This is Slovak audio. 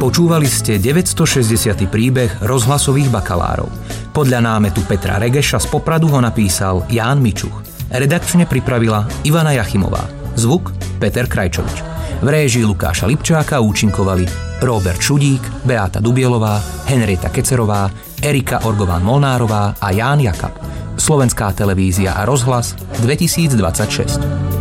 Počúvali ste 960. príbeh rozhlasových bakalárov. Podľa námetu Petra Regeša z Popradu ho napísal Ján Mičuch. Redakčne pripravila Ivana Jachimová. Zvuk Peter Krajčovič. V réžii Lukáša Lipčáka účinkovali Róbert Šudík, Beáta Dubielová, Henrieta Kecerová, Erika Orgován-Molnárová a Ján Jakab. Slovenská televízia a rozhlas 2026.